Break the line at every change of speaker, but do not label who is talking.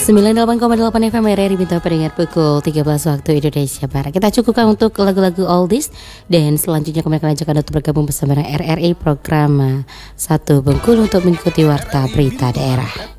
98,8 FM RRI Bintang Pendengar pukul 13 waktu Indonesia Barat. Kita cukupkan untuk lagu-lagu oldies dan selanjutnya kami akan ajak Anda untuk bergabung bersama RRI program 1 Bengkulu untuk mengikuti warta berita daerah.